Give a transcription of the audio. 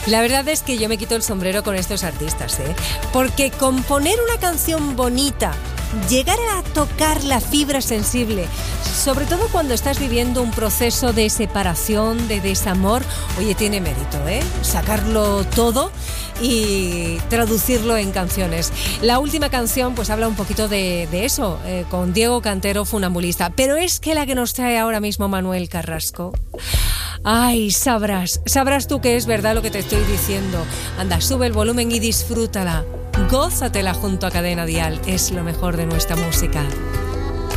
La verdad es que yo me quito el sombrero con estos artistas, porque componer una canción bonita, llegar a tocar la fibra sensible, sobre todo cuando estás viviendo un proceso de separación, de desamor, oye, tiene mérito, sacarlo todo y traducirlo en canciones. La última canción pues habla un poquito de eso, con Diego Cantero, Funambulista, pero es que la que nos trae ahora mismo Manuel Carrasco, ay, sabrás tú que es verdad lo que te estoy diciendo. Anda, sube el volumen y disfrútala, gózatela junto a Cadena Dial, es lo mejor de nuestra música.